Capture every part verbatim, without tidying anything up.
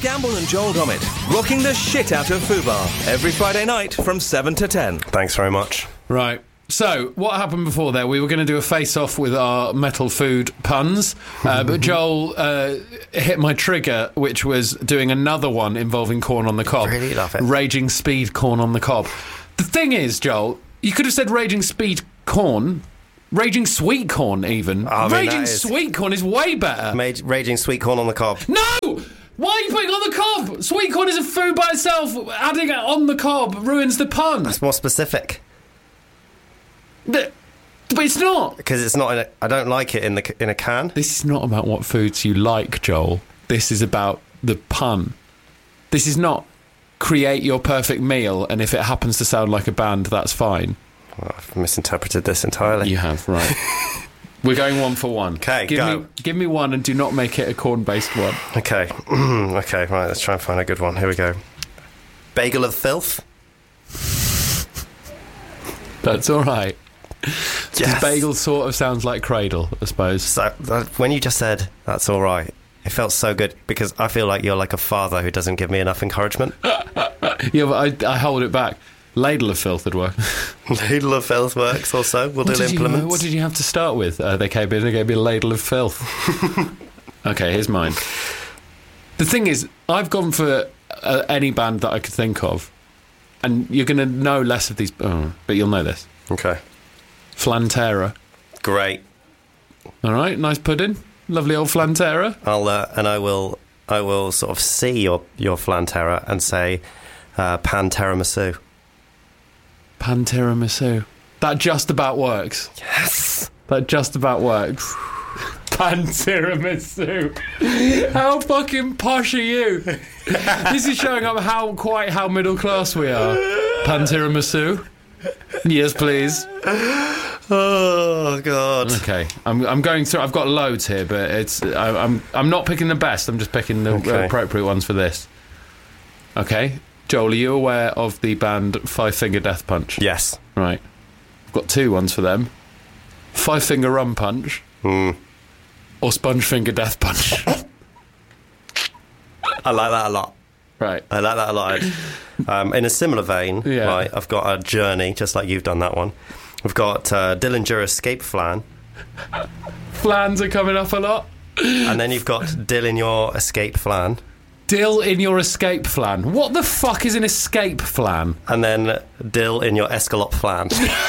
Gamble and Joel Dommett, rocking the shit out of Fubar every Friday night from seven to ten. Thanks very much. Right. So, what happened before there? We were going to do a face-off with our metal food puns, uh, but Joel uh, hit my trigger, which was doing another one involving corn on the cob. Really love it. Raging Speed Corn on the Cob. The thing is, Joel, you could have said Raging Speed Corn, Raging Sweet Corn even. I mean, Raging is... Sweet Corn is way better. Made Raging Sweet Corn on the Cob. No! Why are you putting on the cob? Sweet corn is a food by itself. Adding it on the cob ruins the pun. That's more specific. But, but it's not. Because it's not in a, I don't like it in the in a can. This is not about what foods you like, Joel. This is about the pun. This is not create your perfect meal, and if it happens to sound like a band, that's fine. Well, I've misinterpreted this entirely. You have, right. We're going one for one. Okay, give go. Me, give me one and do not make it a corn-based one. Okay. Okay, right, let's try and find a good one. Here we go. Bagel of filth? That's all right. Yes. Bagel sort of sounds like cradle, I suppose. So, that, when you just said, that's all right, it felt so good, because I feel like you're like a father who doesn't give me enough encouragement. Yeah, but I, I hold it back. Ladle of filth would work. Ladle of filth works also. We'll what do did implements. You, uh, what did you have to start with? Uh, they came in and gave me a ladle of filth. Okay, here's mine. The thing is, I've gone for uh, any band that I could think of, and you're going to know less of these, oh, but you'll know this. Okay. Flantera. Great. All right, nice pudding. Lovely old Flantera. I'll uh, and I will I will sort of see your your Flantera and say uh, pan tiramisu. Pan tiramisu. That just about works. Yes. That just about works. Pan tiramisu. How fucking posh are you? This is showing up how quite how middle class we are. Pan tiramisu. Yes, please. Oh God. Okay, I'm I'm going through. I've got loads here, but it's I, I'm I'm not picking the best. I'm just picking the Okay. appropriate ones for this. Okay, Joel, are you aware of the band Five Finger Death Punch? Yes. Right. I've got two ones for them. Five Finger Rum Punch Mm. or Sponge Finger Death Punch. I like that a lot. Right. I like that a lot. Um, in a similar vein, Yeah. right, I've got a journey, just like you've done that one. We've got uh, Dillinger Escape Flan, Flans are coming up a lot. and then you've got Dill in your Escape Flan, Dill in your escape flan. What the fuck is an escape flan? and then Dill in your Escalop Flan.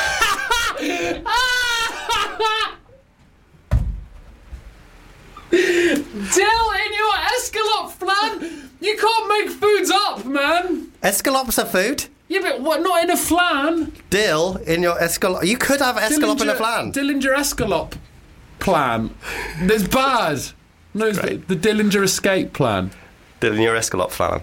Dill in your escalop flan? You can't make foods up, man. Escalop's a food. Yeah, but what? Not in a flan. Dill in your Escalop. You could have Escalop in a flan. Dillinger escalop plan. That's bad. No, it's the, the Dillinger escape plan. Dill in your Escalop Flan.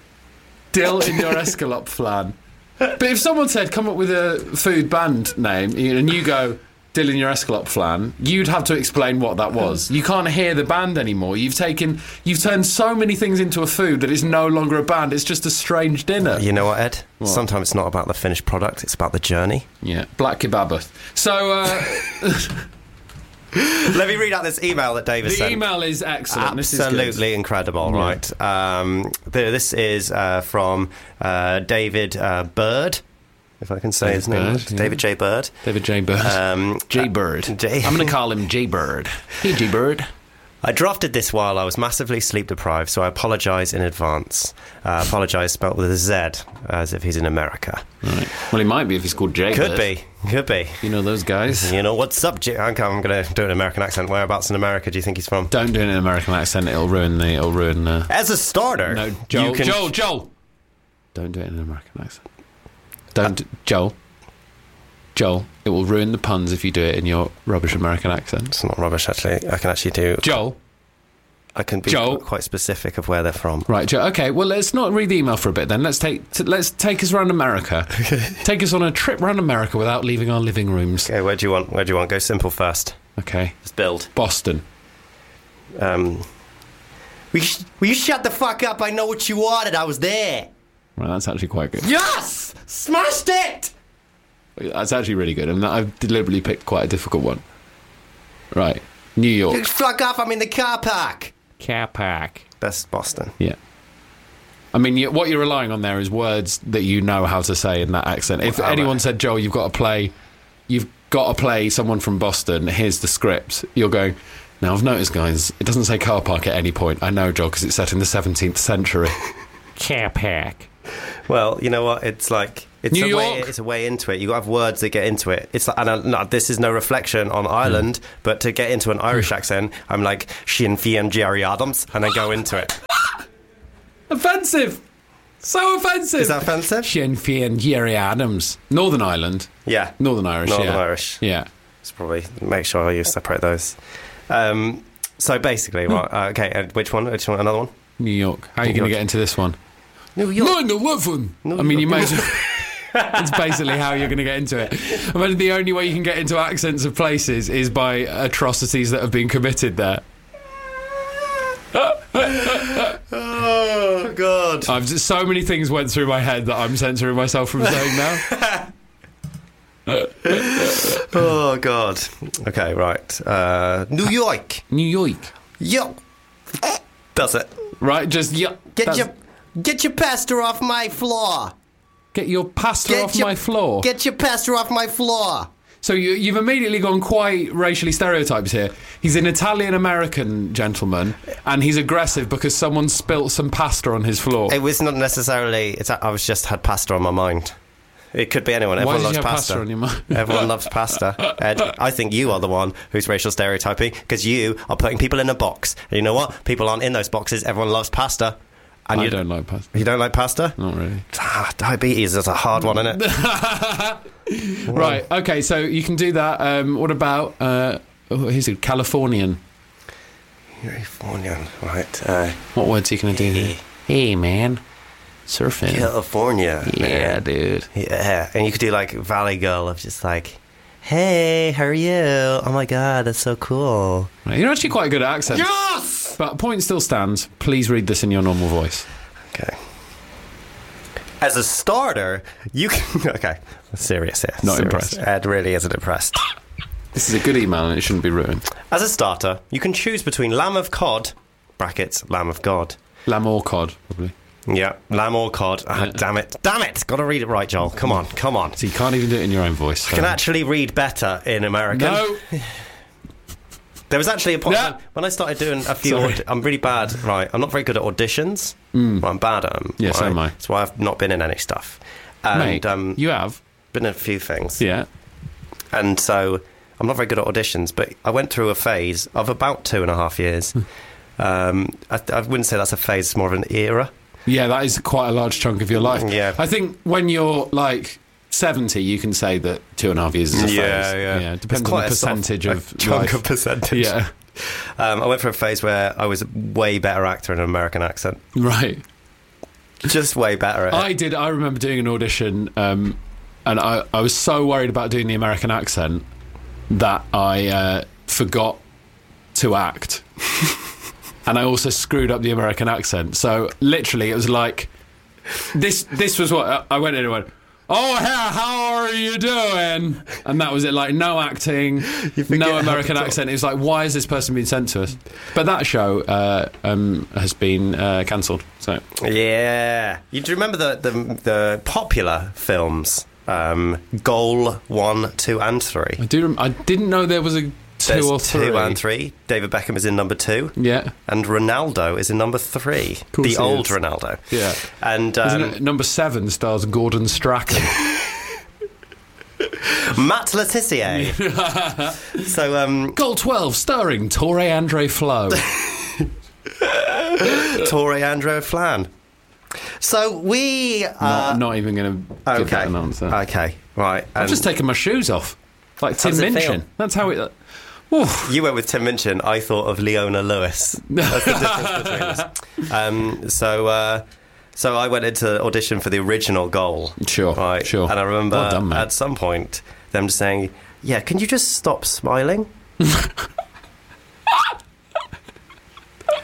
Dill in your escalop flan. But if someone said, come up with a food band name, and you go, Dill in your escalop flan, you'd have to explain what that was. You can't hear the band anymore. You've taken, you've turned so many things into a food that it's no longer a band. It's just a strange dinner. You know what, Ed? What? Sometimes it's not about the finished product, it's about the journey. Yeah, black kebabbeth. So, uh... Let me read out this email that David the sent. email is excellent. Absolutely this is good. incredible, Yeah. right? Um, th- this is uh, from uh, David uh, Bird, if I can say David his name. Bird, right. yeah. David J. Bird. David J. Bird. Um, J. uh, Bird. J- I'm going to call him J. Bird. Hey, J. Bird. I drafted this while I was massively sleep deprived, so I apologise in advance. Uh, apologise spelt with a Z, as if he's in America. Right. Well, he might be if he's called J. Could Bird. be, could be. You know those guys? You know, what's up, J- I'm going to do an American accent. Whereabouts in America do you think he's from? Don't do it in an American accent. It'll ruin the... It'll ruin... Uh... As a starter, No, Joel, you can... Joel, Joel! Don't do it in an American accent. Don't... Uh, Joel. Joel, it will ruin the puns if you do it in your rubbish American accent. It's not rubbish, actually. I can actually do... Joel. I can be Joel. quite specific of where they're from. Right, Joe. Okay, well, let's not read the email for a bit then. Let's take t- let's take us around America. Take us on a trip around America without leaving our living rooms. Okay, where do you want? Where do you want? Go simple first. Okay. Let's build. Boston. Um. Will you, sh- will you shut the fuck up? I know what you wanted. I was there. Right, that's actually quite good. Yes, smashed it. That's actually really good, and I've deliberately picked quite a difficult one. Right, New York. Fuck off! I'm in the car park. Car park. That's Boston. Yeah. I mean, you, what you're relying on there is words that you know how to say in that accent. If Oh, anyone right. said, Joel, you've got to play, you've got to play someone from Boston, here's the script, you're going, now I've noticed, guys, it doesn't say car park at any point. I know, Joel, because it's set in the seventeenth century. Car park. Well, you know what? It's like it's New a way. York. It's a way into it. You got to have words that get into it. It's like, and I, no, this is no reflection on Ireland, Hmm. but to get into an Irish accent, I'm like Sinn Féin Jerry Adams, and I go into it. Offensive! So offensive! Is that offensive? Sinn Féin Jerry Adams. Northern Ireland. Yeah, Northern Irish, Northern yeah. Irish. Yeah. It's probably make sure you separate those. Um, so basically, Hmm. right, uh, okay. And which one? Which one? Another one? New York. How are you New going to York. get into this one? New York. nine eleven. No, I mean, you no. may as well. That's basically how you're going to get into it. I mean, the only way you can get into accents of places is by atrocities that have been committed there. Oh God! I've just, so many things went through my head that I'm censoring myself from saying now. Oh God! Okay, right. Uh, New York. New York. Yo. Does it? Right, just yeah. Get that's- your get your pasta off my floor. get your pasta Get off your- my floor. Get your pasta off my floor. So you, you've immediately gone quite racially stereotypes here. He's an Italian-American gentleman, and he's aggressive because someone spilt some pasta on his floor. It was not necessarily. It's. I was just had pasta on my mind. It could be anyone. Why Everyone did loves you have pasta. pasta on your mind? Everyone loves pasta. Ed, I think you are the one who's racial stereotyping because you are putting people in a box. And you know what? People aren't in those boxes. Everyone loves pasta. And I you don't like pasta. You don't like pasta? Not really. Ah, diabetes is a hard one, isn't it? Right, okay, so you can do that. Um, what about, uh, oh, here's a Californian. Californian, right? Uh, What words are you going to do here? Hey, man. Surfing. California. Yeah, man. dude. Yeah, and you could do like Valley Girl of just like, hey, how are you? Oh my God, that's so cool. Right, you're actually quite good at accents. Yes! But point still stands. Please read this in your normal voice. Okay. As a starter, you can. Okay, serious here. Not serious. impressed. Ed really isn't impressed. This is a good email and it shouldn't be ruined. As a starter, you can choose between lamb of cod, brackets, lamb of God. Lamb or cod, probably. Yeah, lamb or cod. Ah, Yeah. damn it. Damn it! Got to read it right, Joel. Come on, come on. So you can't even do it in your own voice. I can actually read better in American. No. There was actually a point Yeah. when I started doing a few. Sorry. Aud- I'm really bad, right? I'm not very good at auditions. Mm. I'm bad at them. Yeah, right? so am I. That's why I've not been in any stuff. And Mate, um, you have. been in a few things. Yeah. And so I'm not very good at auditions, but I went through a phase of about two and a half years. um, I, I wouldn't say that's a phase, it's more of an era. Yeah, that is quite a large chunk of your life. Yeah. I think when you're like seventy, you can say that two and a half years is a phase. yeah. Depends It's on quite the a sort of- percentage a of chunk life. of percentage. Yeah. Um, I went through a phase where I was a way better actor in an American accent. Right. Just way better at it. I did. I remember doing an audition, um, and I, I was so worried about doing the American accent that I uh, forgot to act. And I also screwed up the American accent. So literally, it was like this. This was what I went in and went. Oh, how, how are you doing? And that was it. Like no acting, forget no how American to talk. accent. It was like, why has this person been sent to us? But that show uh, um, has been uh, cancelled. So Yeah. You do you remember the, the, the popular films? Um, Goal one, two, and three. I do. Rem- I didn't know there was a two There's or three. two and three. David Beckham is in number two. Yeah, And Ronaldo is in number three. course The he old is. Ronaldo. yeah. And Isn't um, it number seven stars Gordon Strachan? Matt Le Tissier. So, um, Goal twelve starring Torre Andre Flo. Torre Andrew Flan. So we. Uh, not, not even going to give okay. that an answer. Okay. Right. I've And just taken my shoes off, like Tim does it Minchin. feel? That's how it. Uh, oof. you went with Tim Minchin. I thought of Leona Lewis. That's the difference between us. Um, so, uh, so I went into audition for the original Goal. Sure, Right. sure. And I remember Well done, mate. at some point them just saying, "Yeah, can you just stop smiling?"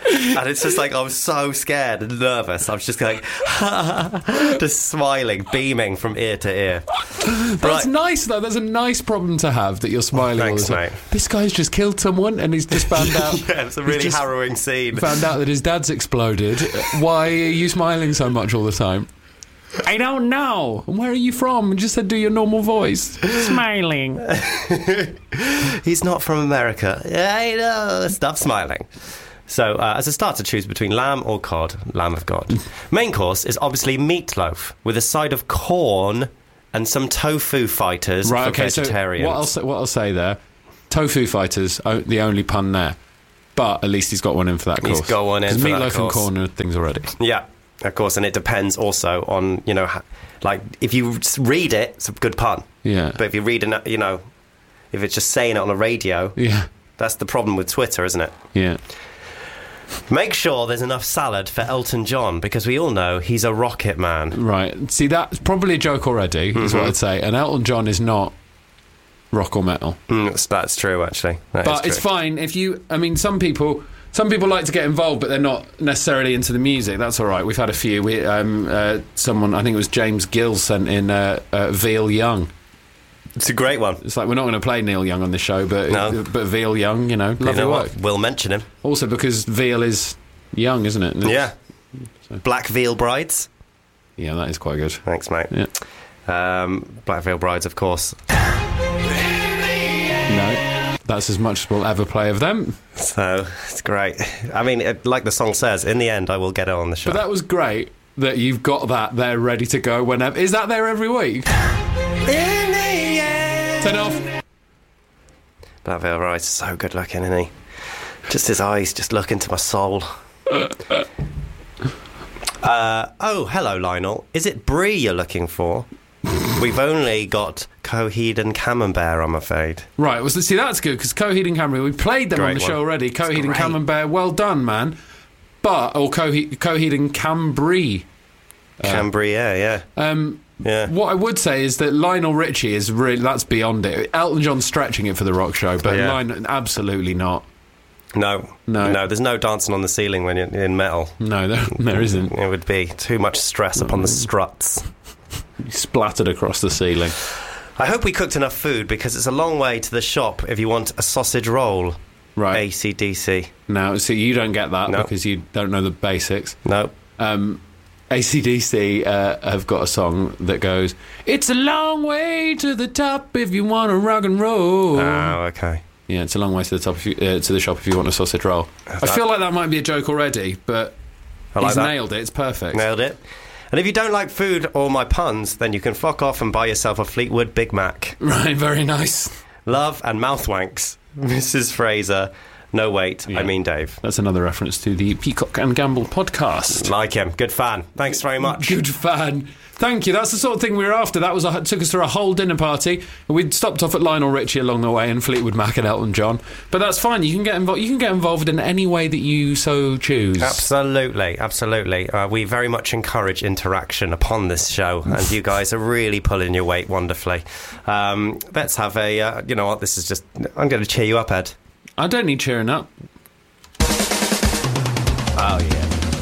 And it's just like, I was so scared and nervous. I was just like, just smiling, beaming from ear to ear. That's Right. nice, though. That's a nice problem to have, that you're smiling Thanks, all the time. mate. This guy's just killed someone and he's just found out. Yeah, it's a he's really just harrowing scene. Found out that his dad's exploded. Why are you smiling so much all the time? I don't know. And where are you from? And just said, do your normal voice. Smiling. He's not from America. I know. Stop smiling. So, uh, as a starter, choose between lamb or cod. Lamb of God. Main course is obviously meatloaf with a side of corn and some tofu fighters Right, for okay, vegetarians. so what I'll, say, what I'll say there, tofu fighters, oh, the only pun there. But at least he's got one in for that course. He's got one in 'Cause for that meatloaf and course. corn are things already. Yeah, of course, and it depends also on, you know, ha- like, if you s- read it, it's a good pun. Yeah. But if you read, an, you know, if it's just saying it on the radio, Yeah. that's the problem with Twitter, isn't it? Yeah. Make sure there's enough salad for Elton John, because we all know he's a rocket man. Right. See, that's probably a joke already, is Mm-hmm. what I'd say. And Elton John is not rock or metal. Mm, that's, that's true, actually. That is But it's true. fine if you. I mean, some people. Some people like to get involved, but they're not necessarily into the music. That's all right. We've had a few. We, um, uh, someone, I think it was James Gill, sent in uh, uh, Veal Young. It's a great one. It's like, we're not going to play Neil Young on this show, but No. but Veal Young, you know, lovely You know work. what? We'll mention him. Also, because Veal is young, isn't it? And it's- Yeah. Black Veal Brides. yeah, that is quite good. Thanks, mate. Yeah. Um, Black Veil Brides, of course. No, that's as much as we'll ever play of them. So it's great. I mean, it, like the song says, in the end, I will get it on the show. But that was great that you've got that there ready to go whenever. Is that there every week? In the end. Turn off. Black Veil Brides is so good looking, isn't he? Just his eyes, just look into my soul. uh, oh, hello, Lionel. Is it brie you're looking for? We've only got Coheed and Camembert, I'm afraid. Right, well, see, that's good, because Coheed and Camembert, we played them on Great the show one. already. Coheed and great. Camembert, well done, man. But, or Coheed, Coheed and Cambry. Cambria, yeah. Um, Yeah. What I would say is that Lionel Richie is really, that's beyond it. Elton John's stretching it for the rock show, but Yeah. Lionel, absolutely not. No. No. No, there's no dancing on the ceiling when you're in metal. No, there, there isn't. It would be too much stress upon the struts. Splattered across the ceiling. I hope we cooked enough food, because it's a long way to the shop if you want a sausage roll. Right. A C D C. Now, so you don't get that No. because you don't know the basics. No. Um, A C D C uh, have got a song that goes, "It's a long way to the top if you want to rock and roll." Oh, okay. Yeah, it's a long way to the top if you, uh, to the shop if you want a sausage roll. I feel like that might be a joke already, but I like he's that. nailed it. It's perfect. Nailed it. And if you don't like food or my puns, then you can fuck off and buy yourself a Fleetwood Big Mac. Right, very nice. Love and mouth wanks. Missus Fraser. No, wait, Yeah. I mean Dave. That's another reference to the Peacock and Gamble podcast. Like him. Good fan. Thanks very much. Good fan. Thank you. That's the sort of thing we were after. That was a, took us through a whole dinner party. We'd stopped off at Lionel Richie along the way and Fleetwood Mac and Elton John. But that's fine. You can get involved. You can get involved in any way that you so choose. Absolutely, absolutely. Uh, we very much encourage interaction upon this show, and you guys are really pulling your weight wonderfully. Um, let's have a, uh, you know what, this is just, I'm going to cheer you up, Ed. I don't need cheering up.